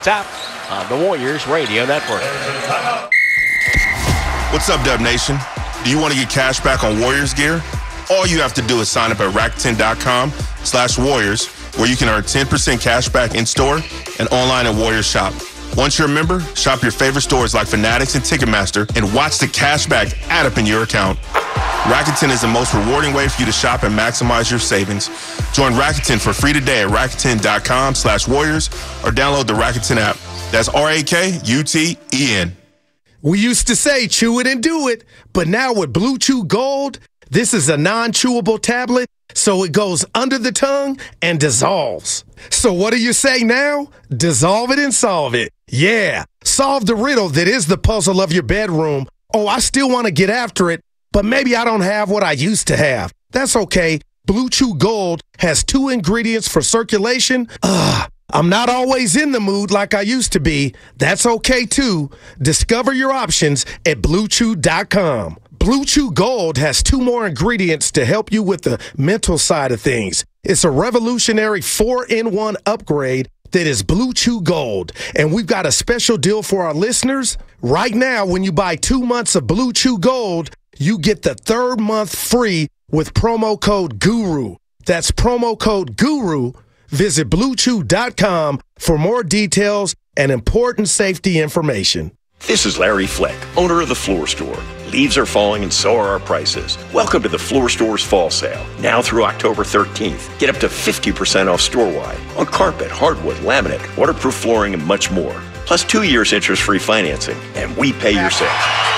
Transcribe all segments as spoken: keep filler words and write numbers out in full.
Top on the Warriors Radio Network. What's up, Dub Nation? Do you want to get cash back on Warriors gear? All you have to do is sign up at Rakuten.com slash Warriors, where you can earn ten percent cash back in store and online at Warriors Shop. Once you're a member, shop your favorite stores like Fanatics and Ticketmaster and watch the cash back add up in your account. Rakuten is the most rewarding way for you to shop and maximize your savings. Join Rakuten for free today at Rakuten.com slash Warriors or download the Rakuten app. That's R A K U T E N. We used to say chew it and do it, but now with Blue Chew Gold, this is a non-chewable tablet, so it goes under the tongue and dissolves. So what do you say now? Dissolve it and solve it. Yeah, solve the riddle that is the puzzle of your bedroom. Oh, I still want to get after it, but maybe I don't have what I used to have. That's okay. Blue Chew Gold has two ingredients for circulation. Ugh, I'm not always in the mood like I used to be. That's okay too. Discover your options at Blue Chew dot com. Blue Chew Gold has two more ingredients to help you with the mental side of things. It's a revolutionary four in one upgrade that is Blue Chew Gold. And we've got a special deal for our listeners. Right now, when you buy two months of Blue Chew Gold, you get the third month free with promo code GURU. That's promo code GURU. Visit Blue Chew dot com for more details and important safety information. This is Larry Fleck, owner of The Floor Store. Leaves are falling and so are our prices. Welcome to The Floor Store's fall sale. Now through October thirteenth. Get up to fifty percent off store-wide on carpet, hardwood, laminate, waterproof flooring, and much more. Plus two years interest-free financing, and we pay your sales.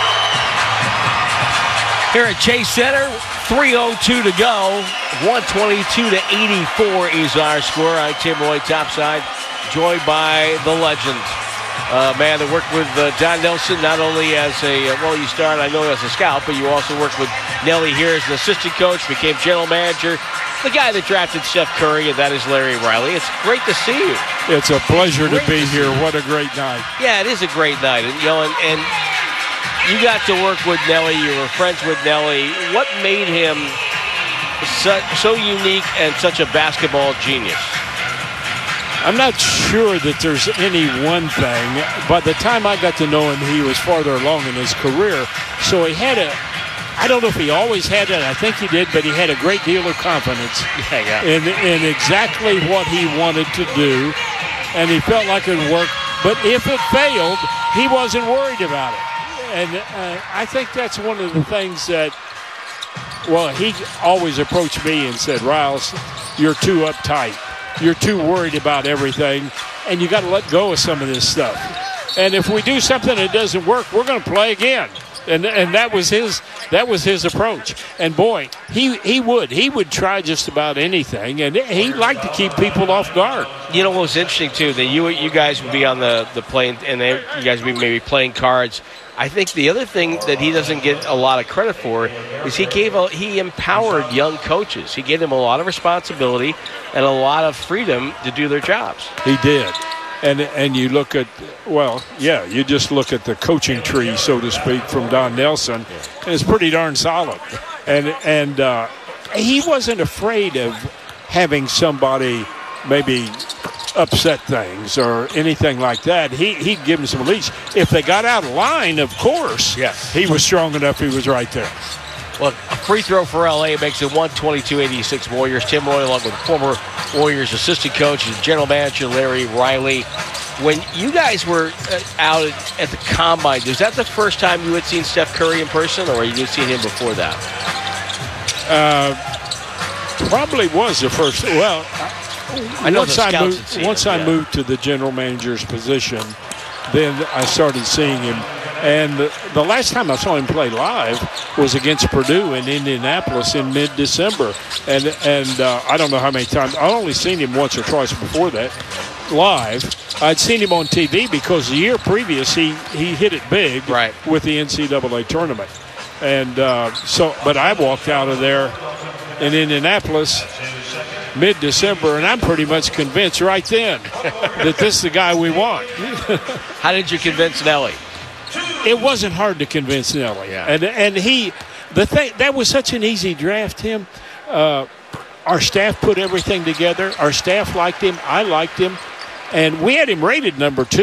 Here at Chase Center, three oh two to go. one twenty-two to eighty-four is our score. I'm Tim Roy topside, joined by the legend. Uh, man that worked with uh, Don Nelson, not only as a, uh, well, you started, I know, as a scout, but you also worked with Nelly here as an assistant coach, became general manager. The guy that drafted Steph Curry, and that is Larry Riley. It's great to see you. It's a pleasure to be here. What a great night. Yeah, it is a great night. And, you know, and, and you got to work with Nelly. You were friends with Nelly. What made him so, so unique and such a basketball genius? I'm not sure that there's any one thing. By the time I got to know him, he was farther along in his career. So he had a, I don't know if he always had it, I think he did, but he had a great deal of confidence yeah, yeah. In, in exactly what he wanted to do. And he felt like it would work. But if it failed, he wasn't worried about it. And uh, I think that's one of the things that, well, he always approached me and said, Riles, you're too uptight. You're too worried about everything, and you got to let go of some of this stuff. And if we do something that doesn't work, we're going to play again. And and that was his that was his approach. And boy, he he would he would try just about anything, and he liked to keep people off guard. You know what was interesting too, that you you guys would be on the the plane, and they, you guys would be maybe playing cards. I think the other thing that he doesn't get a lot of credit for is he gave a, he empowered young coaches. He gave them a lot of responsibility and a lot of freedom to do their jobs. He did. And and you look at, well, yeah, you just look at the coaching tree, so to speak, from Don Nelson, and it's pretty darn solid. And, and uh, he wasn't afraid of having somebody maybe upset things or anything like that. He, he'd give them some leash. If they got out of line, of course, yeah. he was strong enough, he was right there. Well, a free throw for L A makes it one twenty-two eighty-six Warriors. Tim Roy, along with former Warriors assistant coach and general manager Larry Riley. When you guys were out at the Combine, was that the first time you had seen Steph Curry in person, or had you seen him before that? Uh, probably was the first. Well, I know once the I scouts moved, had seen once him, I yeah. moved to the general manager's position, then I started seeing him. And the, the last time I saw him play live was against Purdue in Indianapolis in mid-December. And and uh, I don't know how many times. I'd only seen him once or twice before that live. I'd seen him on T V because the year previous he, he hit it big right. with the N C double A tournament. And uh, so, but I walked out of there in Indianapolis mid-December, and I'm pretty much convinced right then that this is the guy we want. How did you convince Nelly? It wasn't hard to convince Nelly. Yeah. And and he, the thing, that was such an easy draft, Tim. Uh, our staff put everything together. Our staff liked him. I liked him. And we had him rated number two.